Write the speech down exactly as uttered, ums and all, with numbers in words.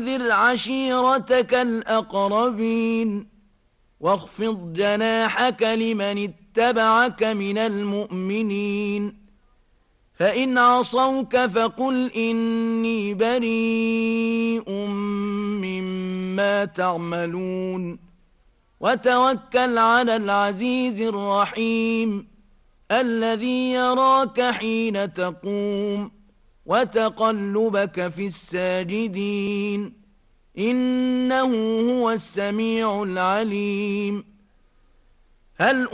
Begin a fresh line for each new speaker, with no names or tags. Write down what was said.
وأنذر عشيرتك الأقربين واخفض جناحك لمن اتبعك من المؤمنين فإن عصوك فقل إني بريء مما تعملون وتوكل على العزيز الرحيم الذي يراك حين تقوم وتقلبك في الساجدين إنه هو السميع العليم. هل